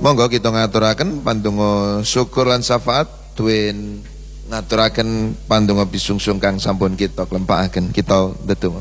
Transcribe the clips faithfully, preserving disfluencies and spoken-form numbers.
Monggo kita ngaturaken pandonga syukur lan syafaat duwin ngaturaken pandonga bisungsung kang sampun kita klempakaken. Kita ndedonga.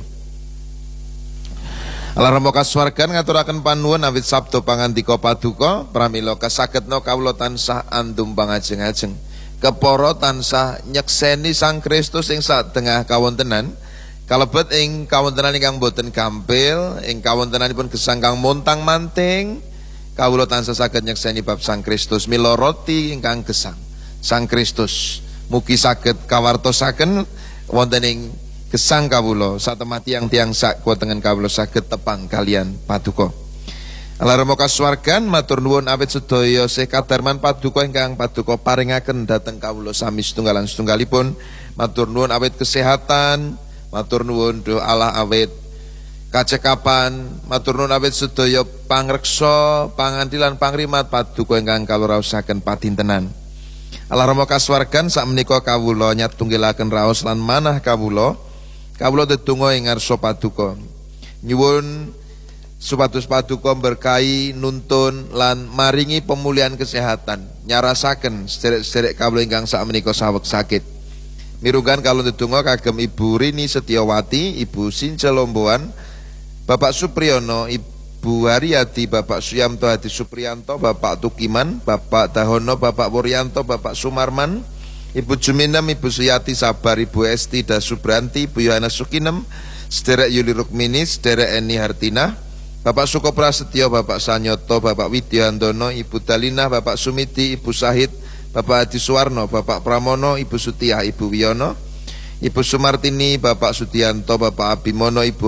Allah Rama kasuwargan ngaturaken panuwun awit sabda pangandika paduka pramila kasagedna kawula tansah andum pangajeng-ajeng kepara tansah nyekseni Sang Kristus ing satengah kawontenan kalebet ing kawontenan ingkang boten gampil ing kawontenanipun gesang kang montang-manting kawula tansah saged nyekseni bab Sang Kristus mila roti ingkang gesang Sang Kristus mugi saged kawartosaken wonten ing gesang kawula satemah tiang-tiang sak kuwatengan kawula saged tepang kalian paduka. Allah Rama kasuwargan matur nuwun awit sedaya sih kadarman paduka ingkang paduka paringaken dhateng kawula sami setunggalan setunggalipun. Matur nuwun awit kesehatan, matur nuwun do Allah awit kacekapan, matur nuwun awit sedaya pangreksa, pangandilan pangrimat paduka ingkang kawula raosaken padintenan. Allah Rama kasuwargan sakmenika kawula nyatunggilaken raos lan manah kawula. Kawula ndedonga ing ngarsa paduka nyuwun supados paduka berkahi nuntun lan maringi pemulihan kesehatan nyarasaken sederek-sederek kawula ingkang sakmenika saweg sakit. Mirugan kawula ndedonga kagem Ibu Rini Setiawati, Ibu Sinca Lomboan, Bapak Supriyono, Ibu Haryadi, Bapak Suyamto Hadi Supriyanto, Bapak Tukiman, Bapak Dahono, Bapak Wuryanto, Bapak Sumarman, Ibu Juminem, Ibu Suyati Sabar, Ibu Esti Dasubranti, Ibu Yohana Sukinem, sederek Yuli Rukmini, sederek Eni Hartina, Bapak Suko Prasetyo, Bapak Sanyoto, Bapak Widyandono, Ibu Dalina, Bapak Sumiti, Ibu Sahid, Bapak Adi Suwarno, Bapak Pramono, Ibu Sutiah, Ibu Wiyono, Ibu Sumartini, Bapak Sudianto, Bapak Abimono, Ibu